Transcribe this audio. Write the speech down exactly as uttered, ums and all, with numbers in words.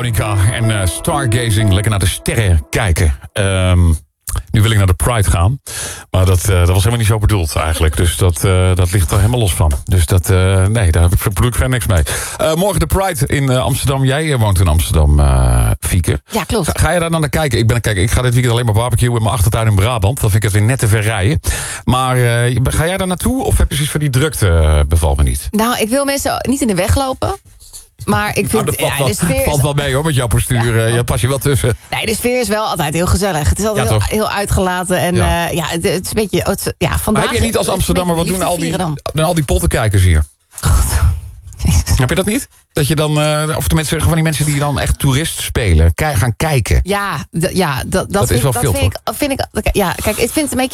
Monica en uh, stargazing, lekker naar de sterren kijken. Um, nu wil ik naar de Pride gaan. Maar dat, uh, dat was helemaal niet zo bedoeld eigenlijk. Dus dat, uh, dat ligt er helemaal los van. Dus dat, uh, nee, daar heb ik bedoel ik verder niks mee. Uh, morgen de Pride in uh, Amsterdam. Jij woont in Amsterdam, uh, Fieke. Ja, klopt. Ga, ga je daar dan naar kijken? Ik, ben, kijk, ik ga dit weekend alleen maar barbecuen in mijn achtertuin in Brabant. Dat vind ik het weer net te ver rijden. Maar uh, ga jij daar naartoe? Of heb je precies van die drukte? Uh, bevalt me niet. Nou, ik wil mensen niet in de weg lopen. Maar ik vind... Nou, dat valt, ja, wel, de sfeer valt is, wel mee hoor, met jouw postuur. Ja, je pas je wel tussen. Nee, de sfeer is wel altijd heel gezellig. Het is altijd Ja, heel, heel uitgelaten. En ja, uh, ja het, het is een beetje... Het, ja, vandaag, maar heb je niet als Amsterdammer, wat doen al die, doen al die pottenkijkers hier? God. Heb je dat niet? Dat je dan, uh, of tenminste van die mensen die dan echt toerist spelen, k- gaan kijken. Ja, d- ja dat, dat, dat vind, is wel dat veel. vind ik, vind ik... Ja, kijk, ik vind het een beetje